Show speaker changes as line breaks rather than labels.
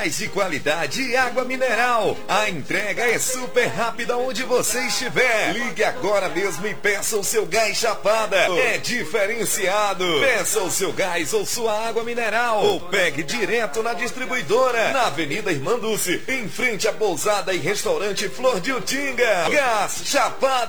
gás de qualidade e água mineral. A entrega é super rápida onde você estiver. Ligue agora mesmo e peça o seu gás Chapada. É diferenciado. Peça o seu gás ou sua água mineral. Ou pegue direto na distribuidora. Na Avenida Irmã Dulce, em frente à pousada e restaurante Flor de Utinga. Gás Chapada.